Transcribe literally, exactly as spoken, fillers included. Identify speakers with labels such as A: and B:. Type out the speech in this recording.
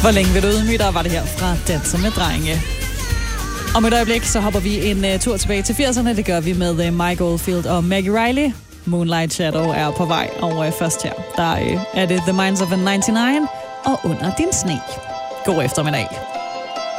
A: Hvor længe vil du ydmyge dig, var det her fra Danser med Drenge. Om et øjeblik, så hopper vi en uh, tur tilbage til firserne. Det gør vi med uh, Mike Oldfield og Maggie Riley. Moonlight Shadow er på vej, og uh, først her, der uh, er det The Minds of a nioghalvfems og Under din sne. God eftermiddag.